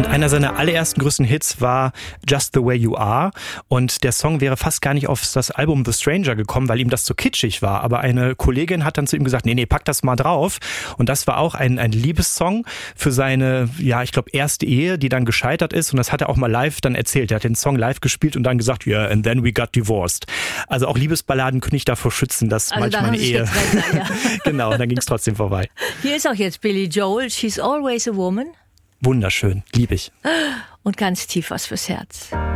Einer seiner allerersten größten Hits war Just the Way You Are und der Song wäre fast gar nicht auf das Album The Stranger gekommen, weil ihm das zu kitschig war. Aber eine Kollegin hat dann zu ihm gesagt, nee, pack das mal drauf. Und das war auch ein Liebessong für seine, ja, ich glaube, erste Ehe, die dann gescheitert ist. Und das hat er auch mal live dann erzählt. Er hat den Song live gespielt und dann gesagt, yeah, and then we got divorced. Also auch Liebesballaden können nicht davor schützen, dass also manchmal eine Ehe... Genau, dann ging es trotzdem vorbei. Hier ist auch jetzt Billy Joel, She's Always a Woman. Wunderschön, lieb ich. Und ganz tief was fürs Herz.